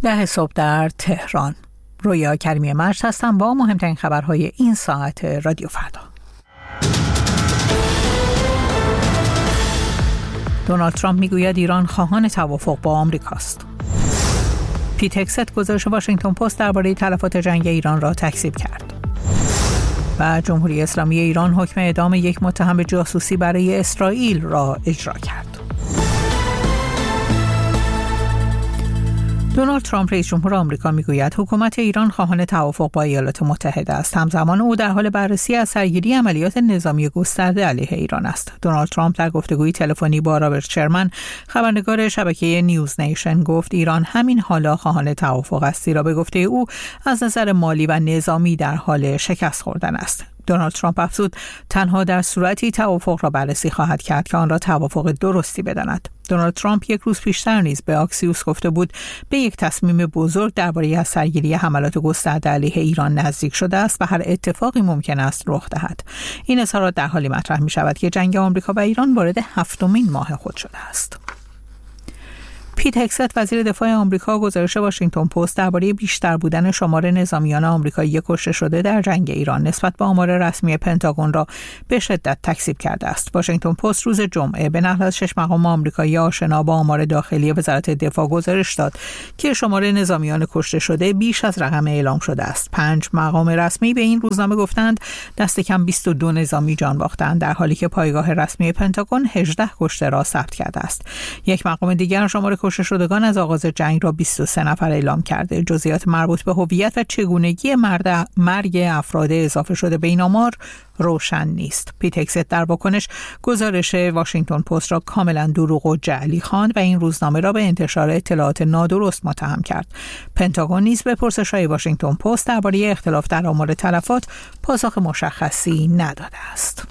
10 صبح در تهران. رویا کریمی مرج هستم با مهمترین خبرهای این ساعت رادیو فردا. دونالد ترامپ میگوید ایران خواهان توافق با آمریکاست. پیت هگست گزارش واشنگتن پست درباره تلفات جنگ ایران را تکذیب کرد. و جمهوری اسلامی ایران حکم اعدام یک متهم به جاسوسی برای اسرائیل را اجرا کرد. دونالد ترامپ رئیس جمهور آمریکا میگوید حکومت ایران خواهان توافق با ایالات متحده است. همزمان او در حال بررسی اثرگیری عملیات نظامی گسترده علیه ایران است. دونالد ترامپ در گفتگوی تلفنی با رابرت شرمن، خبرنگار شبکه نیوز نیشن، گفت ایران همین حالا خواهان توافق است، زیرا به گفته او از نظر مالی و نظامی در حال شکست خوردن است. دونالد ترامپ افزود تنها در صورتی توافق را بررسی خواهد کرد که آن را توافق درستی بداند. دونالد ترامپ یک روز پیشتر نیز به آکسیوس گفته بود به یک تصمیم بزرگ درباره اثرگیری حملات گسترده علیه ایران نزدیک شده است و هر اتفاقی ممکن است رخ دهد. این اظهارات در حالی مطرح می شود که جنگ آمریکا و ایران وارد 7مین ماه خود شده است. پیت هگست وزیر دفاع آمریکا گزارش واشنگتن پست درباره بیشتر بودن شمار نظامیان آمریکایی کشته شده در جنگ ایران نسبت به آمار رسمی پنتاگون را به شدت تکذیب کرده است. واشنگتن پست روز جمعه به نقل از 6 مقام آمریکایی آشنا با آمار داخلی وزارت دفاع گزارش داد که شمار نظامیان کشته شده بیش از رقم اعلام شده است. 5 مقام رسمی به این روزنامه گفتند دست کم 22 نظامی جان باختند، در حالی که پایگاه رسمی پنتاگون 18 کشته را ثبت کرده است. یک مقام دیگر شمار کشته شدگان از آغاز جنگ را 23 نفر اعلام کرده. جزئیات مربوط به هویت و چگونگی مرگ افراد اضافه شده به این آمار روشن نیست. پیت هگست در واکنش گزارش واشنگتن پست را کاملا دروغ و جعلی خواند و این روزنامه را به انتشار اطلاعات نادرست متهم کرد. پنتاگون نیز به پرسش‌های واشنگتن پست درباره اختلاف در آمار تلفات پاسخ مشخصی نداده است.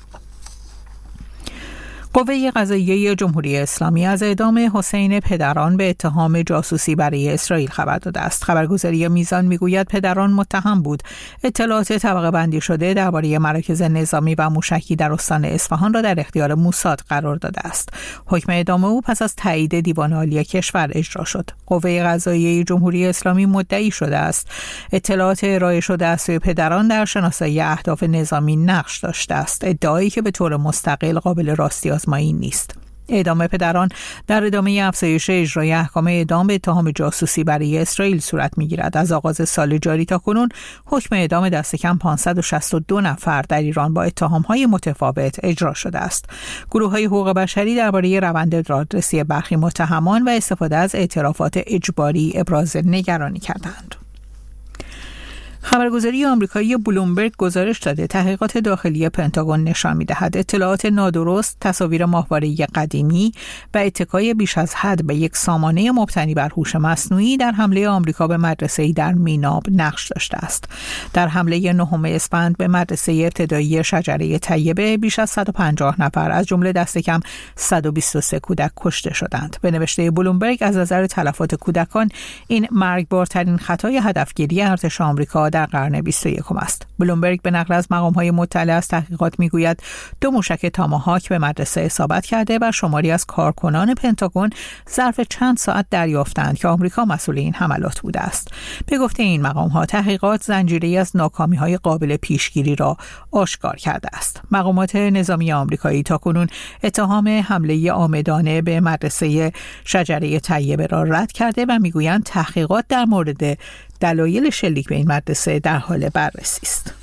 قوه قضاییه جمهوری اسلامی از اعدام حسین پدران به اتهام جاسوسی برای اسرائیل خبر داده است. خبرگزاری میزان میگوید پدران متهم بود اطلاعات طبقه بندی شده درباره مراکز نظامی و موشکی در استان اصفهان را در اختیار موساد قرار داده است. حکم اعدام او پس از تایید دیوان عالی کشور اجرا شد. قوه قضاییه جمهوری اسلامی مدعی شده است اطلاعات ارائه شده از سوی پدران در شناسایی اهداف نظامی نقش داشته است، ادعایی که به طور مستقل قابل راستی آزمایی نیست. اعدام پدران در ادامه افزایش اجرای احکام اعدام به اتهام جاسوسی برای اسرائیل صورت می‌گیرد. از آغاز سال جاری تا کنون حکم اعدام دست کم 562 نفر در ایران با اتهام‌های متفاوت اجرا شده است. گروه‌های حقوق بشری درباره روند دادرسی برخی متهمان و استفاده از اعترافات اجباری ابراز نگرانی کردند. خبرگزاری آمریکایی بلومبرگ گزارش داده تحقیقات داخلی پنتاگون نشان می‌دهد اطلاعات نادرست، تصاویر ماهواره‌ای قدیمی و اتکای بیش از حد به یک سامانه مبتنی بر هوش مصنوعی در حمله آمریکا به مدرسه‌ای در میناب نقش داشته است. در حمله 9 اسفند به مدرسه ابتدایی شجره طیبه بیش از 150 نفر از جمله دست کم 123 کودک کشته شدند. به نوشته بلومبرگ از نظر تلفات کودکان این مرگبارترین خطای هدفگیری ارتش آمریکا در قرن 21 است. بلومبرگ به نقل از مقام‌های مطلع از تحقیقات میگوید 2 موشک تاماهاک به مدرسه اصابت کرده و شماری از کارکنان پنتاگون ظرف چند ساعت دریافتند که آمریکا مسئول این حملات بوده است. به گفته این مقام‌ها تحقیقات زنجیره‌ای از ناکامی‌های قابل پیشگیری را آشکار کرده است. مقامات نظامی آمریکایی تاکنون اتهام حمله عامدانه به مدرسه شجره طیبه را رد کرده و میگویند تحقیقات در مورد دلایل شلیک به این مدرسه در حال بررسی است.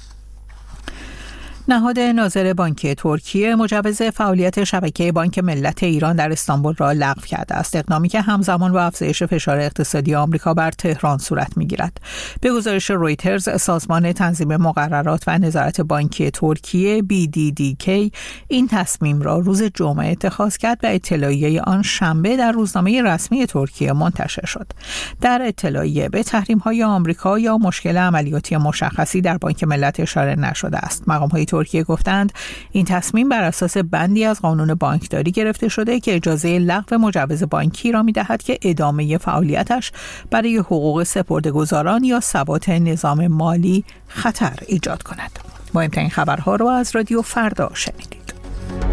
نهاد ناظر بانک ترکیه مجوز فعالیت شبکه بانک ملت ایران در استانبول را لغو کرده است، اقدامی که همزمان با افزایش فشار اقتصادی آمریکا بر تهران صورت می‌گیرد. به گزارش رویترز، سازمان تنظیم مقررات و نظارت بانکی ترکیه BDDK این تصمیم را روز جمعه اتخاذ کرد و اطلاعیه آن شنبه در روزنامه رسمی ترکیه منتشر شد. در اطلاعیه به تحریم‌های آمریکا یا مشکل عملیاتی مشخصی در بانک ملت اشاره نشده است. مقام‌های ترکیه گفتند این تصمیم بر اساس بندی از قانون بانکداری گرفته شده که اجازه لغو مجوز بانکی را می‌دهد که ادامه فعالیتش برای حقوق سپرده‌گذاران یا ثبات نظام مالی خطر ایجاد کند. مهمترین خبرها را از رادیو فردا شنیدید.